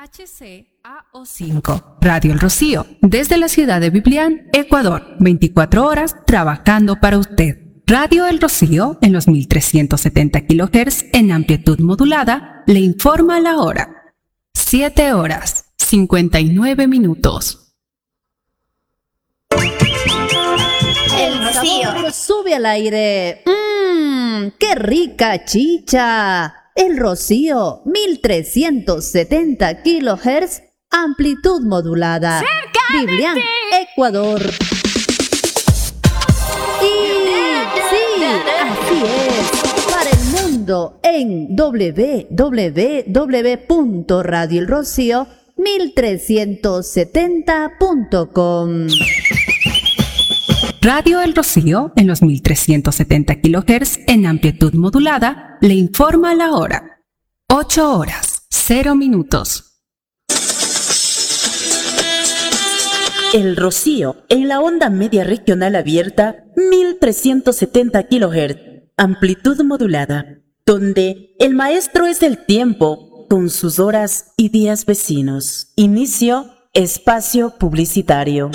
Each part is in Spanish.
HCAO5, Radio El Rocío, desde la ciudad de Biblián, Ecuador, 24 horas trabajando para usted. Radio El Rocío, en los 1370 kHz en amplitud modulada, le informa la hora. 7 horas, 59 minutos. El Rocío sube al aire. ¡Qué rica chicha! El Rocío, 1370 kHz, amplitud modulada. Biblián, Ecuador. Y sí, así es. Para el mundo en www.radioelrocío1370.com. Radio El Rocío, en los 1370 kHz en amplitud modulada, le informa la hora. 8 horas, 0 minutos. El Rocío, en la onda media regional abierta, 1370 kHz, amplitud modulada, donde el maestro es el tiempo, con sus horas y días vecinos. Inicio, espacio publicitario.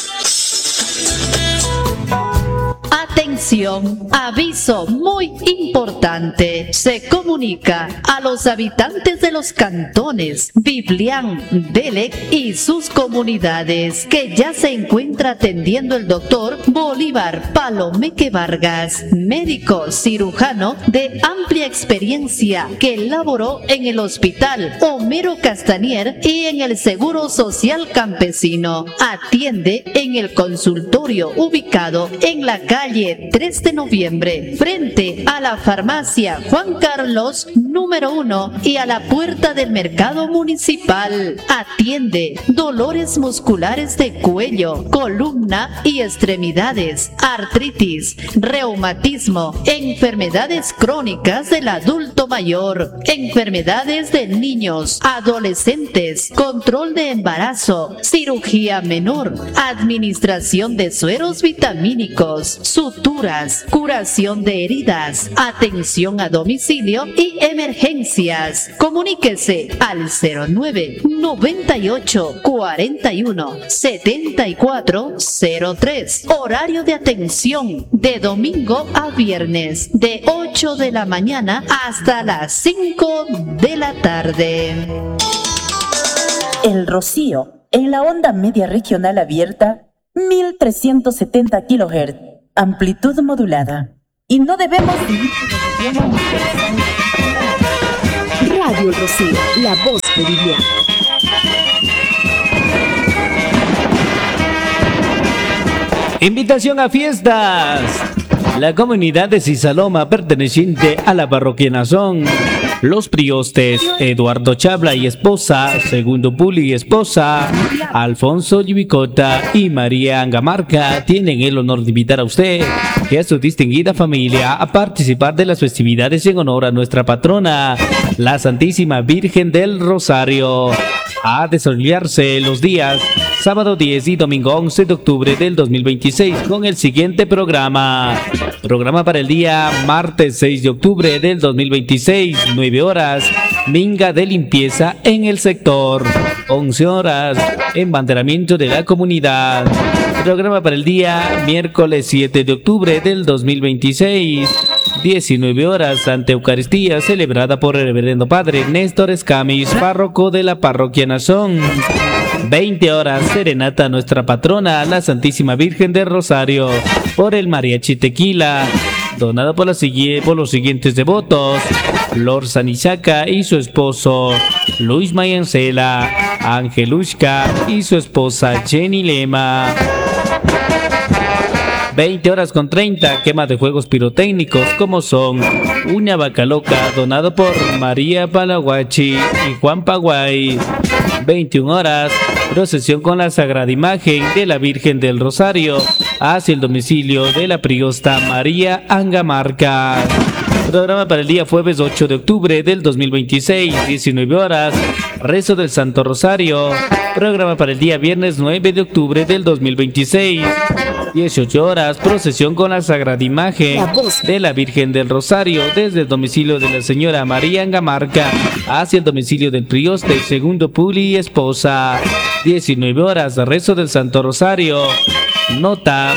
Atención, aviso muy importante. Se comunica a los habitantes de los cantones Biblián, Delec y sus comunidades que ya se encuentra atendiendo el doctor Bolívar Palomeque Vargas, médico cirujano de amplia experiencia que laboró en el Hospital Homero Castanier y en el Seguro Social Campesino. Atiende en el consultorio ubicado en la calle 3 de noviembre, frente a la farmacia Juan Carlos número 1 y a la puerta del mercado municipal. Atiende dolores musculares de cuello, columna y extremidades, artritis, reumatismo, enfermedades crónicas del adulto mayor, enfermedades de niños, adolescentes, control de embarazo, cirugía menor, administración de sueros vitamínicos, suturas, curación de heridas, atención a domicilio y emergencias. Comuníquese al 09 98 41 74 03. Horario de atención de domingo a viernes de 8 de la mañana hasta las 5 de la tarde. El Rocío, en la onda media regional abierta, 1370 kHz, amplitud modulada. Y no debemos... Radio El Rocío, la voz de Biblián. Invitación a fiestas. La comunidad de Cisaloma, perteneciente a la parroquia Nazón, los priostes Eduardo Chabla y esposa, Segundo Puli y esposa, Alfonso Yubicota y María Angamarca, tienen el honor de invitar a usted y a su distinguida familia a participar de las festividades en honor a nuestra patrona, la Santísima Virgen del Rosario, a desarrollarse los días sábado 10 y domingo 11 de octubre del 2026 con el siguiente programa. Programa para el día martes 6 de octubre del 2026, 9 horas, minga de limpieza en el sector. 11 horas, embanderamiento de la comunidad. Programa para el día miércoles 7 de octubre del 2026, 19 horas, Santa Eucaristía celebrada por el reverendo padre Néstor Escamis, párroco de la parroquia Nazón. 20 horas, serenata a nuestra patrona, la Santísima Virgen del Rosario, por el Mariachi Tequila, donado por los siguientes devotos: Lord Sanichaca y su esposo Luis Mayancela, Angelushka y su esposa Jenny Lema. 20 horas con 30, quema de juegos pirotécnicos como son una vaca loca, donado por María Palaguachi y Juan Paguay. 21 horas, procesión con la Sagrada Imagen de la Virgen del Rosario hacia el domicilio de la priosta María Angamarca. Programa para el día jueves 8 de octubre del 2026, 19 horas, rezo del Santo Rosario. Programa para el día viernes 9 de octubre del 2026, 18 horas, procesión con la Sagrada Imagen La Voz. de la Virgen del Rosario desde el domicilio de la señora María Angamarca hacia el domicilio del prioste Segundo Puli y esposa. 19 horas, rezo del Santo Rosario. Nota: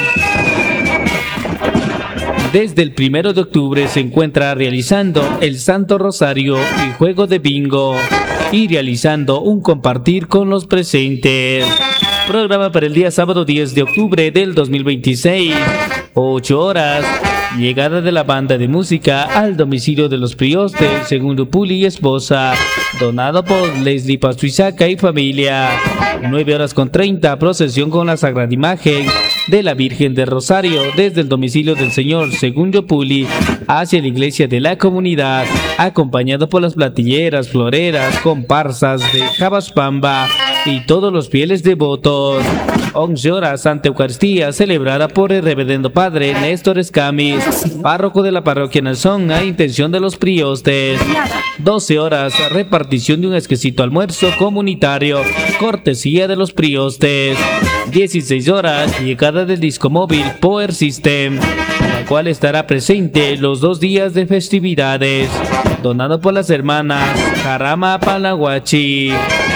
desde el 1 de octubre se encuentra realizando el Santo Rosario y juego de bingo y realizando un compartir con los presentes. Programa para el día sábado 10 de octubre del 2026. 8 horas. Llegada de la banda de música al domicilio de los priostes Segundo Puli y esposa, donado por Leslie Pastuizaca y familia. 9 horas con 30, procesión con la Sagrada Imagen de la Virgen del Rosario desde el domicilio del señor Segundo Puli hacia la iglesia de la comunidad, acompañado por las platilleras, floreras, comparsas de Jabaspamba y todos los fieles devotos. 11 horas, Santa Eucaristía celebrada por el reverendo padre Néstor Escamis, párroco de la parroquia Nazón, a intención de los priostes. 12 horas, repartición de un exquisito almuerzo comunitario, cortesía de los priostes. 16 horas, llegada del disco móvil Power System, la cual estará presente los 2 días de festividades, donado por las hermanas Jarama Palaguachi.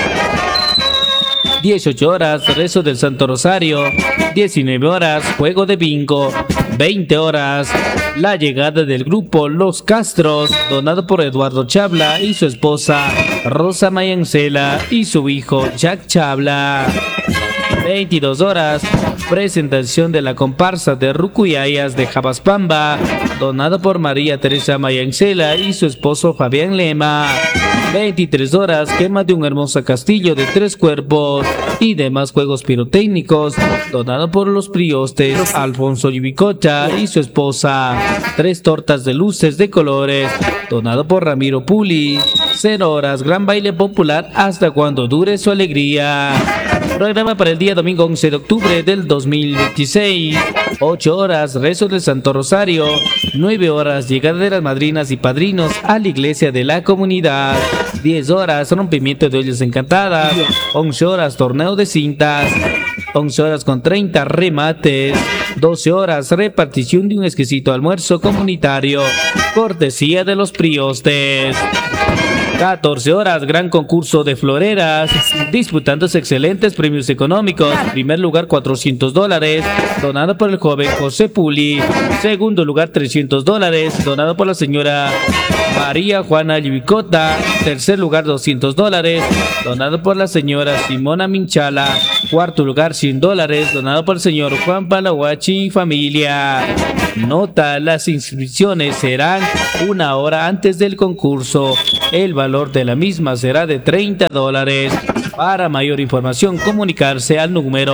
18 horas, rezo del Santo Rosario. 19 horas, juego de bingo. 20 horas, la llegada del grupo Los Castros, donado por Eduardo Chabla y su esposa Rosa Mayancela y su hijo Jack Chabla. 22 horas, presentación de la comparsa de Rucuyayas de Jabaspamba, donado por María Teresa Mayancela y su esposo Fabián Lema. 23 horas, quema de un hermoso castillo de 3 cuerpos y demás juegos pirotécnicos, donado por los priostes Alfonso Yubicocha y su esposa. 3 tortas de luces de colores, donado por Ramiro Puli. 0 horas, gran baile popular hasta cuando dure su alegría. Programa para el día domingo 11 de octubre del 2026. 8 horas, rezo del Santo Rosario. 9 horas, llegada de las madrinas y padrinos a la iglesia de la comunidad. 10 horas, rompimiento de ollas encantadas. 11 horas, torneo de cintas. 11 horas con 30, remates. 12 horas, repartición de un exquisito almuerzo comunitario, cortesía de los priostes. 14 horas, gran concurso de floreras, disputándose excelentes premios económicos. Primer lugar, $400, donado por el joven José Puli. Segundo lugar, $300, donado por la señora María Juana Yubicota. Tercer lugar, $200, donado por la señora Simona Minchala. Cuarto lugar, $100, donado por el señor Juan Palaguachi y familia. Nota: las inscripciones serán 1 hora antes del concurso. El valor de la misma será de $30. Para mayor información, comunicarse al número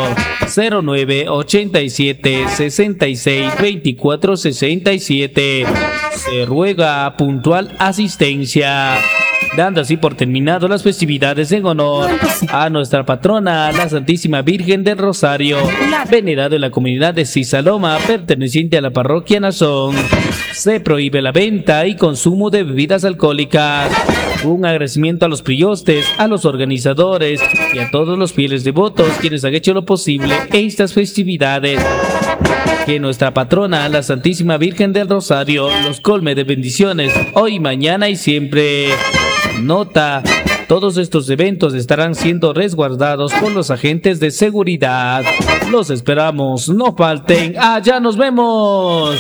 0987 66 24 67. Se ruega puntual asistencia. Dando así por terminado las festividades en honor a nuestra patrona, la Santísima Virgen del Rosario, venerado en la comunidad de Cisaloma, perteneciente a la parroquia Nazón. Se prohíbe la venta y consumo de bebidas alcohólicas. Un agradecimiento a los priostes, a los organizadores y a todos los fieles devotos quienes han hecho lo posible en estas festividades. Que nuestra patrona, la Santísima Virgen del Rosario, los colme de bendiciones hoy, mañana y siempre. Nota: todos estos eventos estarán siendo resguardados por los agentes de seguridad. Los esperamos, no falten. ¡Allá nos vemos!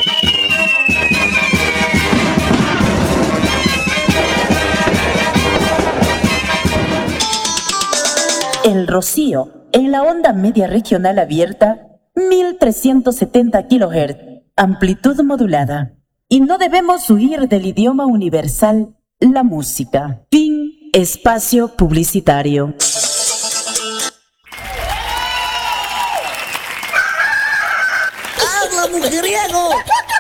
El Rocío, en la onda media regional abierta, 1370 kHz, amplitud modulada. Y no debemos huir del idioma universal, la música. Fin, espacio publicitario. ¡Habla, mujeriego!